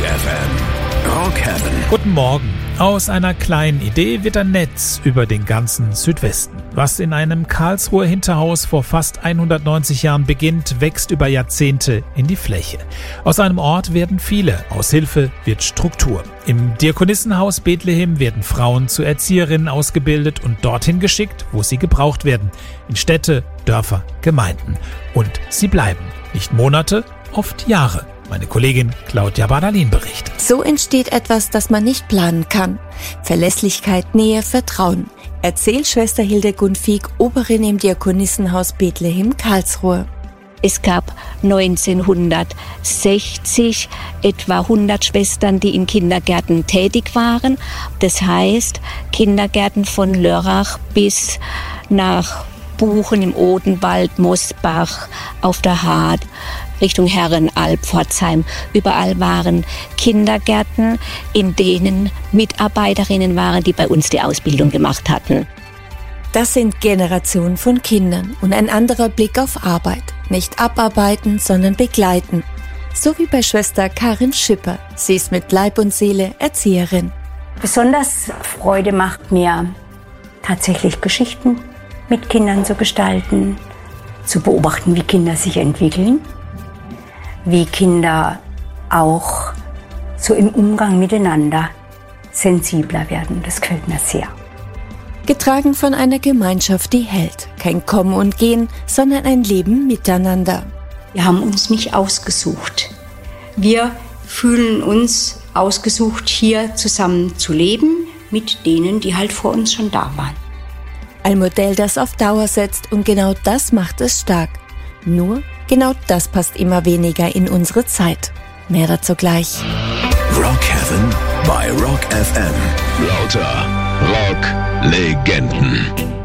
FM. Rock Heaven. Guten Morgen. Aus einer kleinen Idee wird ein Netz über den ganzen Südwesten. Was in einem Karlsruher Hinterhaus vor fast 190 Jahren beginnt, wächst über Jahrzehnte in die Fläche. Aus einem Ort werden viele, aus Hilfe wird Struktur. Im Diakonissenhaus Bethlehem werden Frauen zu Erzieherinnen ausgebildet und dorthin geschickt, wo sie gebraucht werden. In Städte, Dörfer, Gemeinden. Und sie bleiben. Nicht Monate, oft Jahre. Meine Kollegin Claudia Badalin berichtet. So entsteht etwas, das man nicht planen kann. Verlässlichkeit, Nähe, Vertrauen. Erzählt Schwester Hilde Gunfig, Oberin im Diakonissenhaus Bethlehem Karlsruhe. Es gab 1960 etwa 100 Schwestern, die in Kindergärten tätig waren. Das heißt, Kindergärten von Lörrach bis nach Buchen im Odenwald, Mosbach, auf der Hart, Richtung Herrenalb, Pforzheim. Überall waren Kindergärten, in denen Mitarbeiterinnen waren, die bei uns die Ausbildung gemacht hatten. Das sind Generationen von Kindern und ein anderer Blick auf Arbeit. Nicht abarbeiten, sondern begleiten. So wie bei Schwester Karin Schipper. Sie ist mit Leib und Seele Erzieherin. Besonders Freude macht mir tatsächlich Geschichten mit Kindern zu gestalten, zu beobachten, wie Kinder sich entwickeln, wie Kinder auch so im Umgang miteinander sensibler werden. Das gefällt mir sehr. Getragen von einer Gemeinschaft, die hält. Kein Kommen und Gehen, sondern ein Leben miteinander. Wir haben uns nicht ausgesucht. Wir fühlen uns ausgesucht, hier zusammen zu leben mit denen, die halt vor uns schon da waren. Ein Modell, das auf Dauer setzt, und genau das macht es stark. Nur genau das passt immer weniger in unsere Zeit. Mehr dazu gleich. Rock Heaven bei Rock FM. Lauter Rock-Legenden.